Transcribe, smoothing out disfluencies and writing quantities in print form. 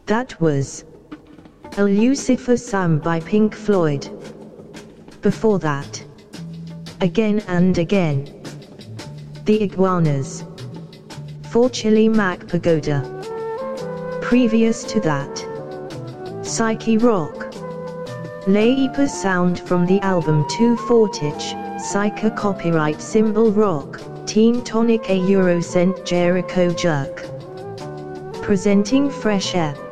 That was a Lucifer Sam by Pink Floyd. Before that, Again and Again, The Iguanas, for Chili Mac Pagoda. Previous to that, Psyche Rock, Leipa sound from the album Two Fortich, Psyche copyright Symbol Rock, Team Tonic a Eurocent Jericho Jerk. Presenting Fresh Air.